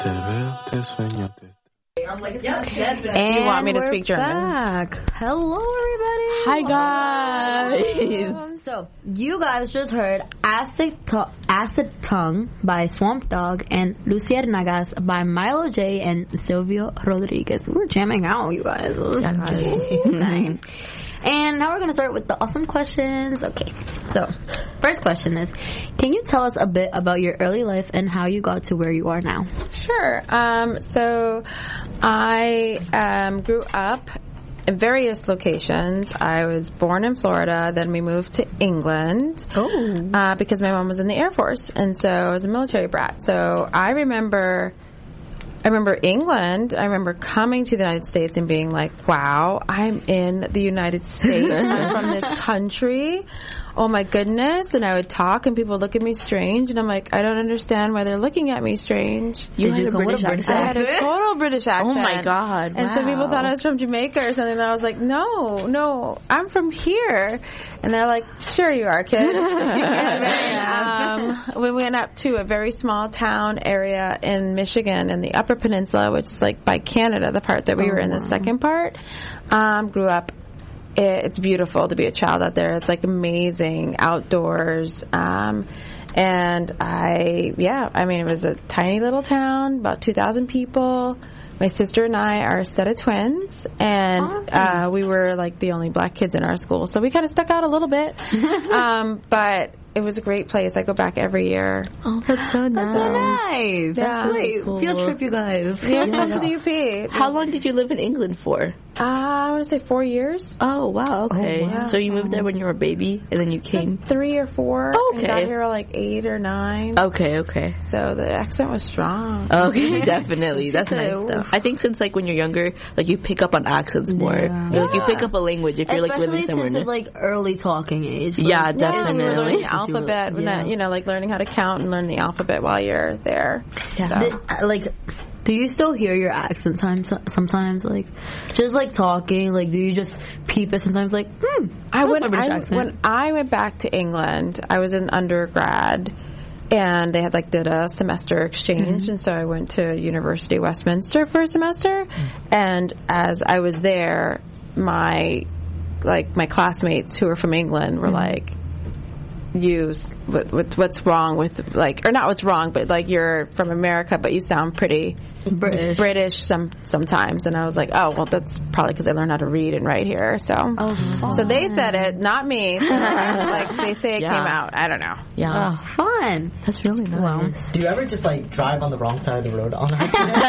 And you want me to speak German? Back. Hello, everybody. Hi, guys. So, you guys just heard Acid Tongue by Swamp Dogg and Luciérnagas by Milo J and Silvio Rodriguez. We were jamming out, you guys. And now we're going to start with the awesome questions. Okay, so first question is, can you tell us a bit about your early life and how you got to where you are now? Sure. So I grew up in various locations. I was born in Florida, then we moved to England because my mom was in the Air Force, and so I was a military brat. So I remember England. I remember coming to the United States and being like, wow, I'm in the United States. I'm from this country. Oh my goodness. And I would talk and people would look at me strange. And I'm like, I don't understand why they're looking at me strange. You had a British accent? I had a total British accent. Oh my God. And some people thought I was from Jamaica or something. And I was like, no, I'm from here. And they're like, sure you are, kid. And then we went up to a very small town area in Michigan in the Upper Peninsula, which is like by Canada, the part that we were in, the second part. Grew up. It's beautiful to be a child out there. It's like amazing outdoors. And it was a tiny little town, about 2,000 people. My sister and I are a set of twins, and we were like the only black kids in our school. So we kind of stuck out a little bit. But it was a great place. I go back every year. Oh, that's so nice. That's so nice. Yeah. That's great. Cool. Field trip, you guys. Yeah, come to the UP. How long did you live in England for? I want to say 4 years. Oh, wow. Okay. Oh, wow. So you moved there when you were a baby, and then you came? Like 3 or 4. Oh, okay. And got here like 8 or 9. Okay. So the accent was strong. Okay, definitely. That's nice, though. I think since, like, when you're younger, like, you pick up on accents more. Yeah. Like, you pick up a language if you're, like, living somewhere Especially since it's, like, early talking age. Yeah, like, definitely. Yeah, learning the alphabet, like learning how to count and learn the alphabet while you're there. Yeah. So. Do you still hear your accent sometimes? Like, just like talking, like, do you just peep it sometimes? Like, when I went back to England, I was in undergrad, and they had did a semester exchange, and so I went to University of Westminster for a semester, and as I was there, my classmates who were from England were like, what's wrong with or not what's wrong, but you're from America, but you sound pretty British sometimes. And I was like, oh well, that's probably because I learned how to read and write here. So so they said it, not me. So they say it came out. I don't know. Yeah. Fun. That's really nice. Do you ever just drive on the wrong side of the road on accident?